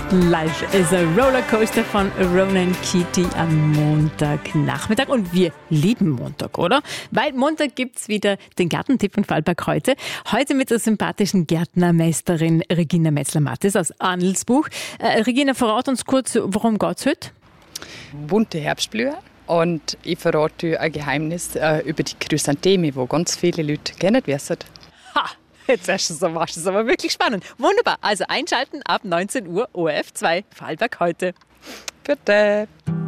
Life is a Rollercoaster von Ronan Keating am Montagnachmittag. Und wir lieben Montag, oder? Weil Montag gibt's wieder den Gartentipp von Vorarlberg heute. Heute mit der sympathischen Gärtnermeisterin Regina Metzler-Mattes aus Arnelsbuch. Regina, verrat uns kurz, worum geht's heute? Bunte Herbstblüher. Und ich verrate euch ein Geheimnis über die Chrysantheme, wo ganz viele Leute gerne wissen. Ha! Jetzt erst so was, das ist aber wirklich spannend. Wunderbar. Also einschalten ab 19 Uhr ORF 2 Vorarlberg heute. Bitte.